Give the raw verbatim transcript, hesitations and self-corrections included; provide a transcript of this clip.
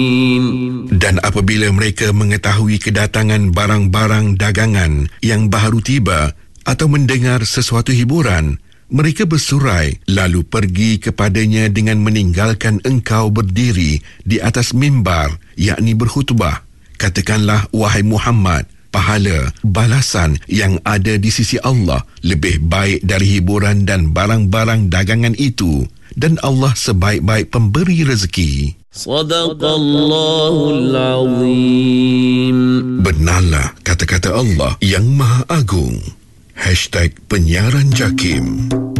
Dan apabila mereka mengetahui kedatangan barang-barang dagangan yang baru tiba atau mendengar sesuatu hiburan, mereka bersurai lalu pergi kepadanya dengan meninggalkan engkau berdiri di atas mimbar, yakni berkhutbah. Katakanlah, wahai Muhammad, pahala, balasan yang ada di sisi Allah lebih baik dari hiburan dan barang-barang dagangan itu, dan Allah sebaik-baik pemberi rezeki. Sadaqallahul Azim. Benarlah kata-kata Allah yang Maha Agung. Hashtag Penyiaran Jakim.